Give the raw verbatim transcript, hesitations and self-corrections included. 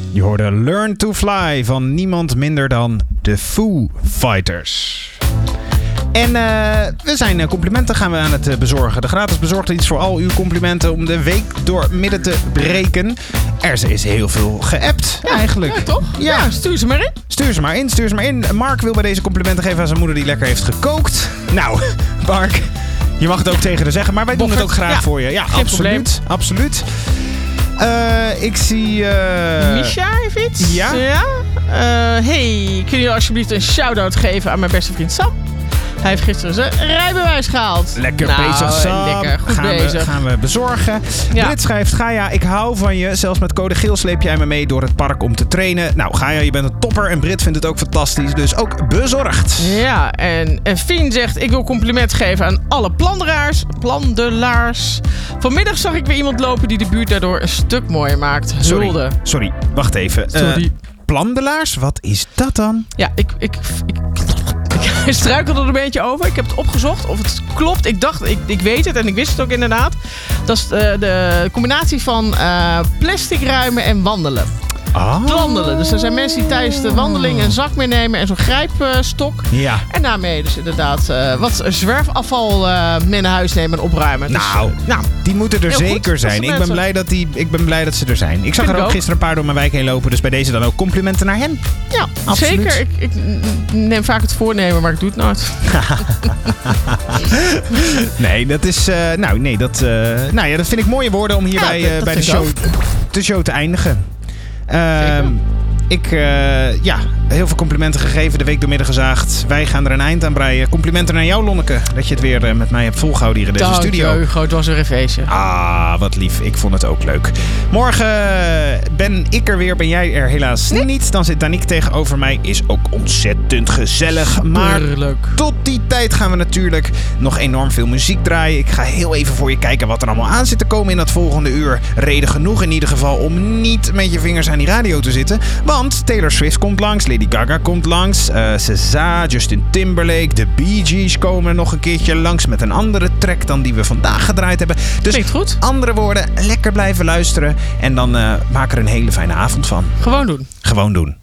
Je hoorde Learn to Fly van niemand minder dan de Foo Fighters. En uh, we zijn complimenten gaan we aan het bezorgen. De gratis bezorgdienst voor al uw complimenten om de week door midden te breken. Er is heel veel geappt ja, eigenlijk. Ja, toch? Ja. ja, stuur ze maar in. Stuur ze maar in, stuur ze maar in. Mark wil bij deze complimenten geven aan zijn moeder die lekker heeft gekookt. Nou, Mark, je mag het ook tegen haar zeggen, maar wij doen Boffert. het ook graag ja. voor je. Ja, Geen absoluut. Probleem. Absoluut. Uh, ik zie... Uh... Misha heeft iets. Ja? ja? Uh, hey, kun je alsjeblieft een shout-out geven aan mijn beste vriend Sam? Hij heeft gisteren zijn rijbewijs gehaald. Lekker nou, bezig, Sam. Lekker, goed gaan bezig. We, gaan we bezorgen. Ja. Brit schrijft, Gaia, ik hou van je. Zelfs met code geel sleep jij me mee door het park om te trainen. Nou, Gaia, je bent een topper. En Brit vindt het ook fantastisch. Dus ook bezorgd. Ja, en, en Fien zegt, ik wil compliment geven aan alle planderaars. Plandelaars. Vanmiddag zag ik weer iemand lopen die de buurt daardoor een stuk mooier maakt. Hulde. Sorry, sorry. Wacht even. Sorry. Uh, plandelaars? Wat is dat dan? Ja, ik... ik, ik Ik struikelde er een beetje over. Ik heb het opgezocht of het klopt. Ik dacht, ik, ik weet het en ik wist het ook inderdaad. Dat is de, de combinatie van uh, plastic ruimen en wandelen. Oh. Wandelen. Dus er zijn mensen die tijdens de wandeling een zak meenemen en zo'n grijpstok. Ja. En daarmee dus inderdaad uh, wat zwerfafval uh, mee naar huis nemen en opruimen. Nou, dus, uh, nou die moeten er zeker goed, zijn. Ik ben, blij dat die, ik ben blij dat ze er zijn. Ik zag Vind er ook, ook gisteren een paar door mijn wijk heen lopen. Dus bij deze dan ook complimenten naar hen. Ja, absoluut. Zeker. Ik, ik neem vaak het voornemen, maar ik doe het nooit. nee, dat is... Uh, nou, nee, dat, uh, nou ja, dat vind ik mooie woorden om hier ja, bij, uh, bij de show, de show te eindigen. Uh, ik, uh, ja, heel veel complimenten gegeven, de week doormidden gezaagd. Wij gaan er een eind aan breien. Complimenten naar jou, Lonneke, dat je het weer uh, met mij hebt volgehouden hier in deze Dank studio. Je, Hugo, het was weer een feestje. Ah, wat lief. Ik vond het ook leuk. Morgen ben ik er weer, ben jij er helaas nee. niet. Dan zit Danique tegenover mij. Is ook ontzettend gezellig. Maar leuk. Tot die tijd gaan we natuurlijk nog enorm veel muziek draaien. Ik ga heel even voor je kijken wat er allemaal aan zit te komen in dat volgende uur. Reden genoeg in ieder geval om niet met je vingers aan die radio te zitten. Want Taylor Swift komt langs, Lady Gaga komt langs, uh, SZA, Justin Timberlake, de Bee Gees komen nog een keertje langs met een andere track dan die we vandaag gedraaid hebben. Dus klinkt goed. Andere woorden, lekker blijven luisteren en dan uh, maak er een hele fijne avond van. Gewoon doen. Gewoon doen.